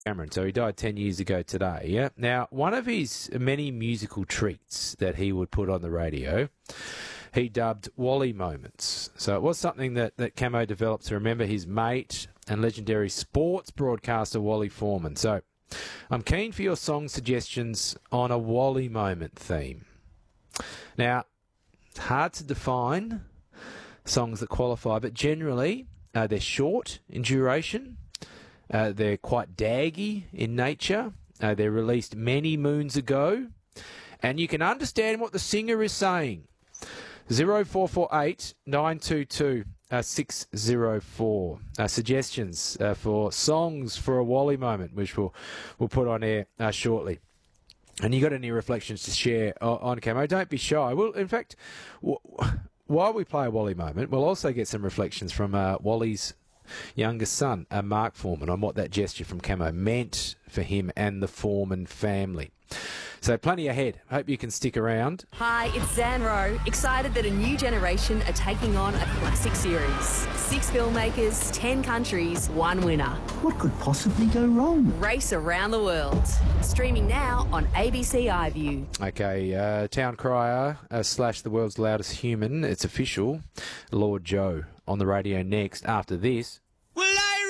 Cameron. So he died 10 years ago today. Yeah. Now, one of his many musical treats that he would put on the radio, he dubbed Wally Moments. So it was something that Camo developed to remember his mate and legendary sports broadcaster Wally Foreman. So I'm keen for your song suggestions on a Wally Moment theme. Now, it's hard to define songs that qualify, but generally they're short in duration. They're quite daggy in nature. They're released many moons ago. And you can understand what the singer is saying. 0448 922 604. Suggestions for songs for a Wally moment, which we'll put on air shortly. And you got any reflections to share on Camo? Don't be shy. Well, in fact, while we play a Wally moment, we'll also get some reflections from Wally's youngest son, Mark Foreman, on what that gesture from Camo meant for him and the Foreman family. So plenty ahead. Hope you can stick around. Hi, it's Zan Rowe. Excited that a new generation are taking on a classic series. 6 filmmakers, 10 countries, 1 winner. What could possibly go wrong? Race around the world. Streaming now on ABC iView. Okay, Town Crier / the world's loudest human. It's official. Lord Joe on the radio next after this.